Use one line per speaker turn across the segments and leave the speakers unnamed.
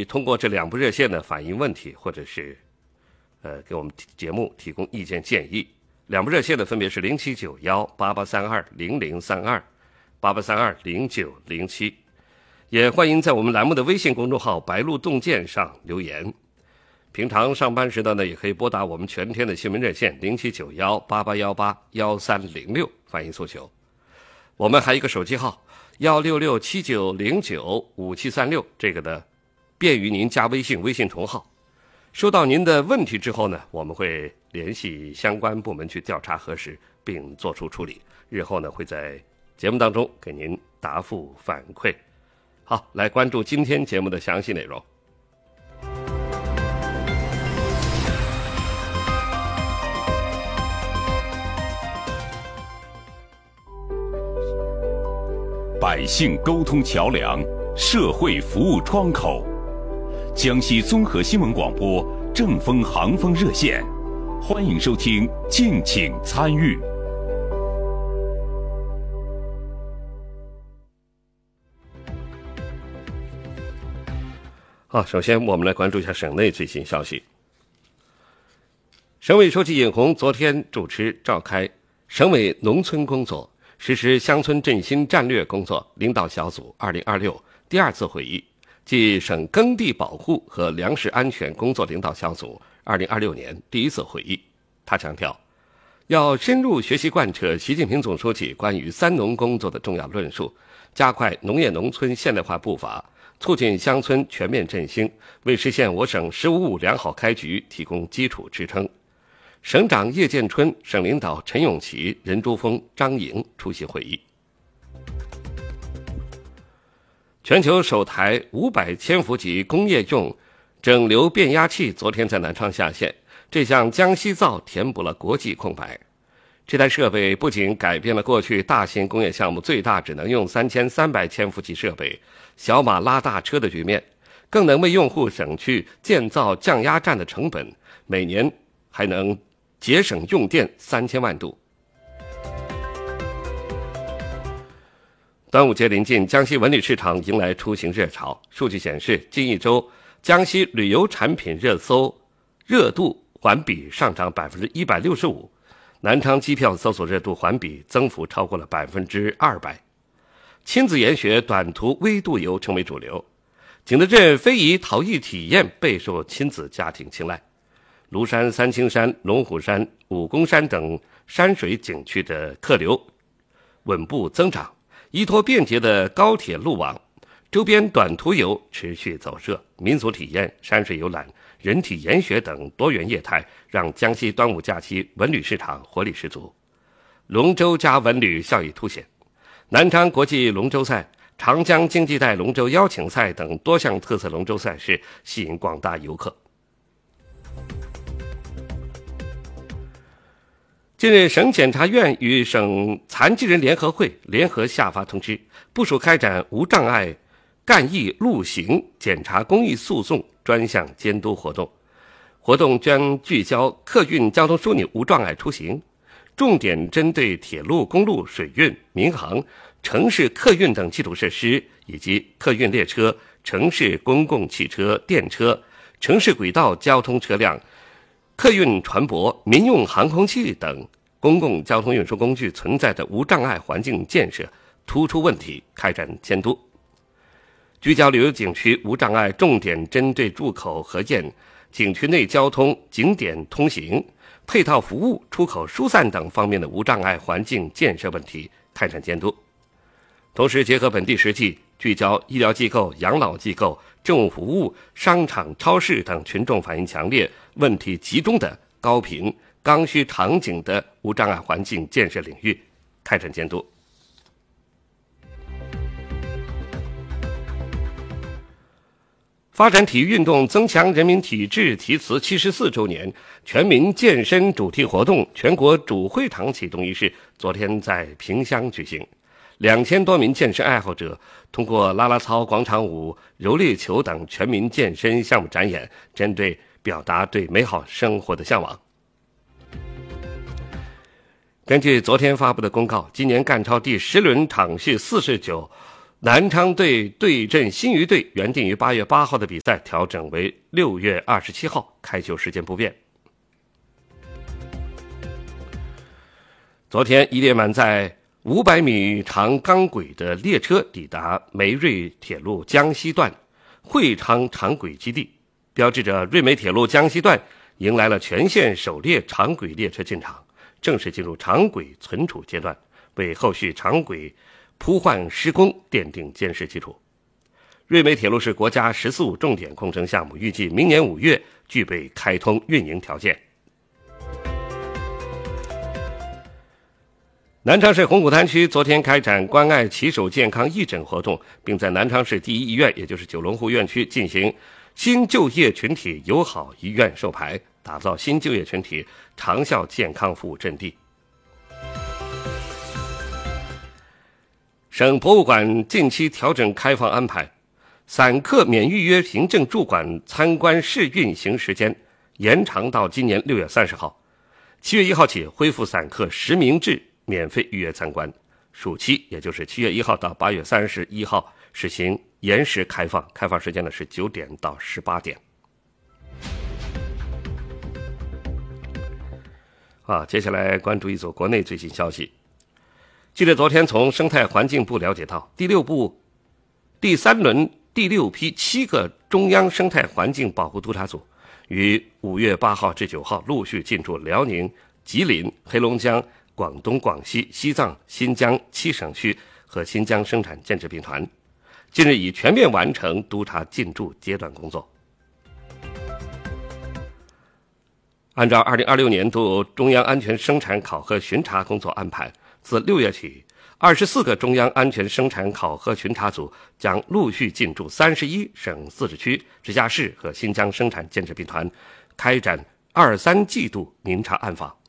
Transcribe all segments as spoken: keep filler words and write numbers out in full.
以通过这两部热线呢反映问题，或者是呃给我们节目提供意见建议。两部热线呢分别是零七九幺八八三二零零三二、八八三二零九零七。也欢迎在我们栏目的微信公众号白鹿洞见上留言。平常上班时段呢，也可以拨打我们全天的新闻热线零七九幺八八幺八幺三零六反映诉求。我们还有一个手机号幺六六七九零九五七三六，这个呢便于您加微信，微信同号。收到您的问题之后呢，我们会联系相关部门去调查核实，并做出处理。日后呢会在节目当中给您答复反馈。好，来关注今天节目的详细内容。
百姓沟通桥梁，社会服务窗口。江西综合新闻广播正风航风热线，欢迎收听，敬请参与。
好，首先我们来关注一下省内最新消息。省委书记尹红昨天主持召开省委农村工作实施乡村振兴战略工作领导小组二零二六第二次会议，即省耕地保护和粮食安全工作领导小组二零二六年第一次会议。他强调，要深入学习贯彻习近平总书记关于三农工作的重要论述，加快农业农村现代化步伐，促进乡村全面振兴，为实现我省“十五五”良好开局提供基础支撑。省长叶建春、省领导陈永奇、任珠峰、张莹出席会议。全球首台五百千伏级工业用整流变压器昨天在南昌下线，这项江西造填补了国际空白。这台设备不仅改变了过去大型工业项目最大只能用三千三百千伏级设备小马拉大车的局面，更能为用户省去建造降压站的成本，每年还能节省用电三千万度。端午节临近，江西文旅市场迎来出行热潮。数据显示，近一周江西旅游产品热搜热度环比上涨百分之一百六十五，南昌机票搜索热度环比增幅超过了百分之二百。亲子研学短途微度游成为主流，景德镇非遗陶艺体验备受亲子家庭青睐。庐山、三清山、龙虎山、武功山等山水景区的客流稳步增长，依托便捷的高铁路网，周边短途游持续走热，民俗体验、山水游览、人体研学等多元业态让江西端午假期文旅市场活力十足。龙舟加文旅效益凸显，南昌国际龙舟赛、长江经济带龙舟邀请赛等多项特色龙舟赛事吸引广大游客。近日，省检察院与省残疾人联合会联合下发通知，部署开展无障碍干役路行检察公益诉讼专项监督活动。活动将聚焦客运交通枢纽无障碍出行，重点针对铁路、公路、水运、民航、城市客运等基础设施，以及客运列车、城市公共汽车、电车、城市轨道交通车辆、客运船舶、民用航空器等公共交通运输工具存在的无障碍环境建设突出问题开展监督，聚焦旅游景区无障碍，重点针对入口核验、景区内交通、景点通行、配套服务、出口疏散等方面的无障碍环境建设问题开展监督。同时结合本地实际，聚焦医疗机构、养老机构、政务服务、商场、超市等群众反映强烈、问题集中的高频刚需场景的无障碍环境建设领域开展监督。发展体育运动，增强人民体质题词七十四周年全民健身主题活动全国主会场启动仪式昨天在萍乡举行。两千多名健身爱好者通过啦啦操、广场舞、柔力球等全民健身项目展演，针对表达对美好生活的向往。根据昨天发布的公告，今年赣超第十轮场序四十九南昌队对阵新余队原定于八月八号的比赛调整为六月二十七号，开球时间不变。昨天，伊列曼在五百米长钢轨的列车抵达梅瑞铁路江西段会昌长轨基地，标志着瑞梅铁路江西段迎来了全线首列长轨列车进场，正式进入长轨存储阶段，为后续长轨铺换施工奠定坚实基础。瑞梅铁路是国家“十四五”重点工程项目，预计明年五月具备开通运营条件。南昌市红谷滩区昨天开展关爱骑手健康义诊活动，并在南昌市第一医院，也就是九龙湖院区进行新就业群体友好医院授牌，打造新就业群体长效健康服务阵地。省博物馆近期调整开放安排，散客免预约行政驻馆参观试运行时间延长到今年六月三十号，七月一号起恢复散客实名制免费预约参观，暑期也就是七月一号到八月三十一号实行延时开放，开放时间呢是九点到十八点。啊，接下来关注一组国内最新消息。记者昨天从生态环境部了解到，第六部第三轮第六批七个中央生态环境保护督察组于五月八号至九号陆续进驻辽宁、吉林、黑龙江、广东、广西、西藏、新疆七省区和新疆生产建设兵团，近日已全面完成督察进驻阶段工作。按照二零二六年度中央安全生产考核巡查工作安排，自六月起，二十四个中央安全生产考核巡查组将陆续进驻三十一省自治区、直辖市和新疆生产建设兵团，开展二三季度明察暗访。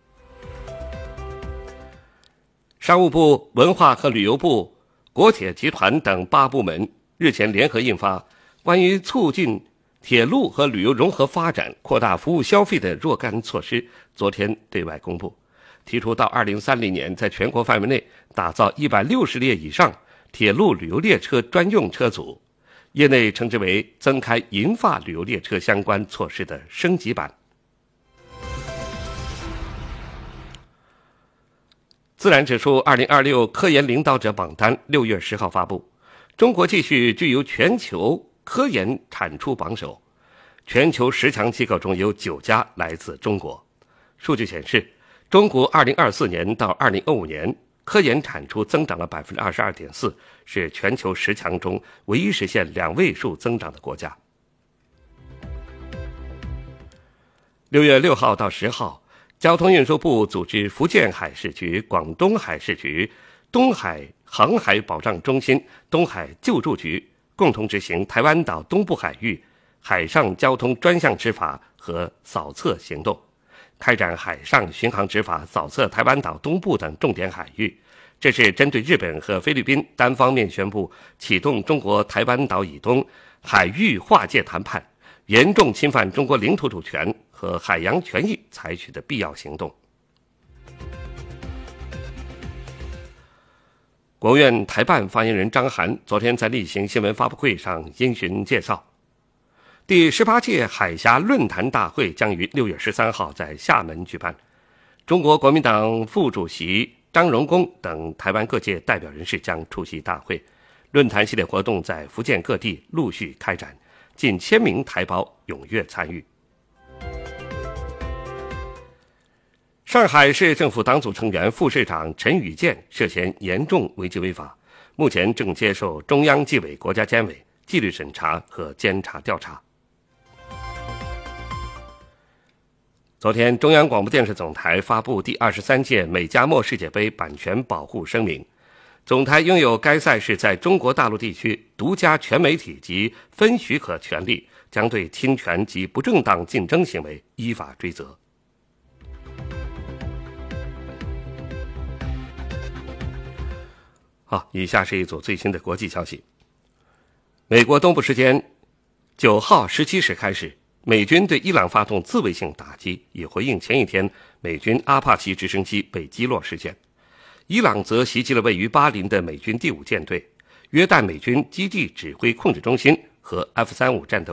商务部、文化和旅游部、国铁集团等八部门日前联合印发《关于促进铁路和旅游融合发展、扩大服务消费的若干措施》，昨天对外公布，提出到二零三零年在全国范围内打造一百六十列以上铁路旅游列车专用车组，业内称之为增开银发旅游列车相关措施的升级版。自然指数二零二六科研领导者榜单六月十号发布，中国继续居于全球科研产出榜首，全球十强机构中有九家来自中国。数据显示，中国二零二四年到二零二五年科研产出增长了 百分之二十二点四， 是全球十强中唯一实现两位数增长的国家。六月六号到十号，交通运输部组织福建海事局、广东海事局、东海航海保障中心、东海救助局共同执行台湾岛东部海域海上交通专项执法和扫测行动，开展海上巡航执法，扫测台湾岛东部等重点海域。这是针对日本和菲律宾单方面宣布启动中国台湾岛以东海域划界谈判，严重侵犯中国领土主权和海洋权益采取的必要行动。国务院台办发言人张涵昨天在例行新闻发布会上因循介绍，第十八届海峡论坛大会将于六月十三号在厦门举办，中国国民党副主席张荣恭等台湾各界代表人士将出席大会。论坛系列活动在福建各地陆续开展，近千名台胞踊跃参与。上海市政府党组成员、副市长陈宇健涉嫌严重违纪违法，目前正接受中央纪委国家监委纪律审查和监察调查。昨天，中央广播电视总台发布第二十三届美加墨世界杯版权保护声明，总台拥有该赛事在中国大陆地区独家全媒体及分许可权利，将对侵权及不正当竞争行为依法追责。好，以下是一组最新的国际消息。美国东部时间九号十七时开始，美军对伊朗发动自卫性打击，以回应前一天美军阿帕奇直升机被击落事件。伊朗则袭击了位于巴林的美军第五舰队， 约旦美军基地指挥控制中心和 F 三十五战斗